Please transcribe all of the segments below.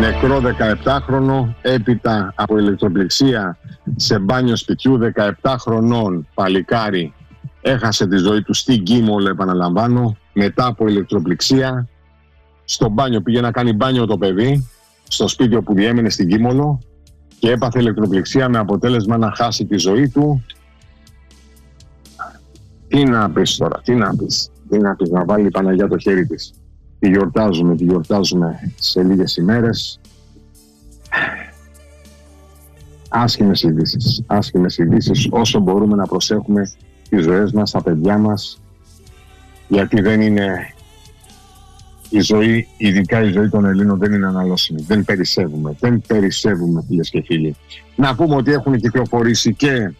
Νεκρό 17χρονο έπειτα από ηλεκτροπληξία σε μπάνιο σπιτιού. 17 χρονών παλικάρι έχασε τη ζωή του στην Κίμολο, επαναλαμβάνω, μετά από ηλεκτροπληξία. Στο μπάνιο πήγε να κάνει μπάνιο το παιδί, στο σπίτι όπου διέμενε στην Κίμολο, και έπαθε ηλεκτροπληξία με αποτέλεσμα να χάσει τη ζωή του. Τι να πεις τώρα, τι να πεις, να βάλει η Παναγιά το χέρι της. Τη γιορτάζουμε σε λίγες ημέρες. Άσχημες ειδήσεις, όσο μπορούμε να προσέχουμε τις ζωές μας, τα παιδιά μας, γιατί δεν είναι η ζωή, ειδικά η ζωή των Ελλήνων, δεν είναι αναλώσιμη. Δεν περισσεύουμε φίλες και φίλοι. Να πούμε ότι έχουν κυκλοφορήσει και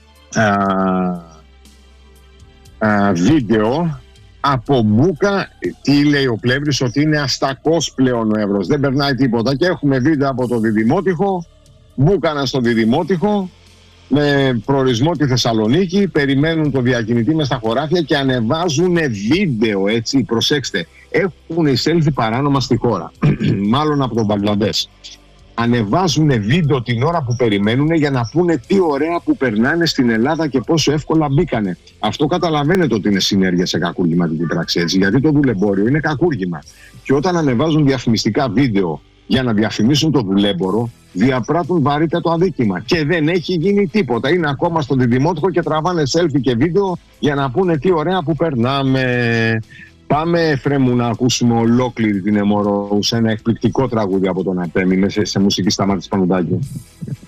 βίντεο από Μπούκα. Τι λέει ο Πλεύρης? Ότι είναι αστακός πλέον ο Εύρος, δεν περνάει τίποτα. Και έχουμε βίντεο από το Διδημότυχο, Μπούκανα στο Διδημότυχο, με προορισμό τη Θεσσαλονίκη. Περιμένουν το διακινητή μες στα χωράφια και ανεβάζουν βίντεο, έτσι, προσέξτε. Έχουν εισέλθει παράνομα στη χώρα, μάλλον από τον Μπαγκλαντές. Ανεβάζουν βίντεο την ώρα που περιμένουν για να πούνε τι ωραία που περνάνε στην Ελλάδα και πόσο εύκολα μπήκανε. Αυτό καταλαβαίνετε ότι είναι συνέργεια σε κακουργηματική πράξη, έτσι, γιατί το δουλεμπόριο είναι κακούργημα. Και όταν ανεβάζουν διαφημιστικά βίντεο για να διαφημίσουν το δουλέμπορο, διαπράττουν βαρύτατο αδίκημα. Και δεν έχει γίνει τίποτα. Είναι ακόμα στο Διδημότυχο και τραβάνε selfie και βίντεο για να πούνε τι ωραία που περνάμε. Πάμε, Εφραίμ, να ακούσουμε ολόκληρη την Αιμορροού σε ένα εκπληκτικό τραγούδι από τον Αρτέμι, μέσα σε μουσική Σταμάτης Πανουδάκη.